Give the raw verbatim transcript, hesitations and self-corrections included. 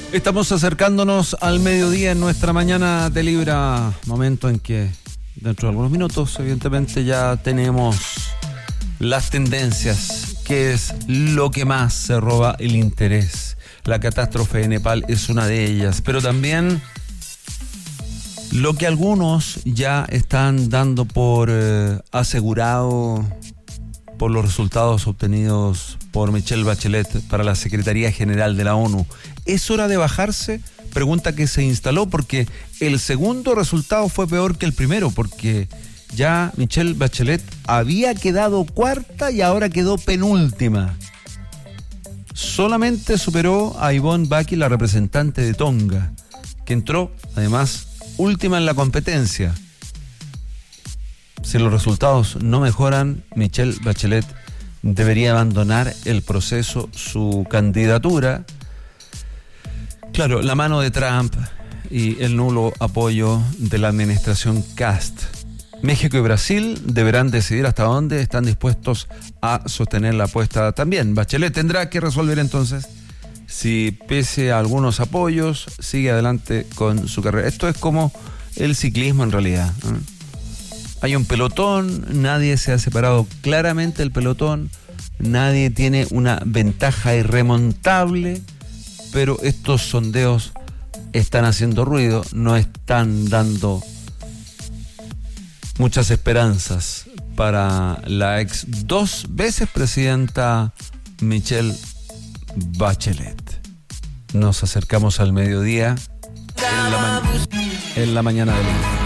Estamos acercándonos al mediodía en nuestra mañana de Libra, momento en que dentro de algunos minutos evidentemente ya tenemos las tendencias, que es lo que más se roba el interés. La catástrofe de Nepal es una de ellas, pero también lo que algunos ya están dando por eh, asegurado por los resultados obtenidos por Michelle Bachelet para la Secretaría General de la ONU. ¿Es hora de bajarse? Pregunta que se instaló porque el segundo resultado fue peor que el primero, porque ya Michelle Bachelet había quedado cuarta y ahora quedó penúltima. Solamente superó a Yvonne Baki, la representante de Tonga, que entró, además, última en la competencia. Si los resultados no mejoran, Michelle Bachelet debería abandonar el proceso, su candidatura. Claro, la mano de Trump y el nulo apoyo de la administración Cast. México y Brasil deberán decidir hasta dónde están dispuestos a sostener la apuesta también. Bachelet tendrá que resolver entonces si, pese a algunos apoyos, sigue adelante con su carrera. Esto es como el ciclismo en realidad, ¿eh? Hay un pelotón, nadie se ha separado claramente del pelotón, nadie tiene una ventaja irremontable, pero estos sondeos están haciendo ruido, no están dando muchas esperanzas para la ex dos veces presidenta Michelle Bachelet. Nos acercamos al mediodía en la, ma- en la mañana de hoy.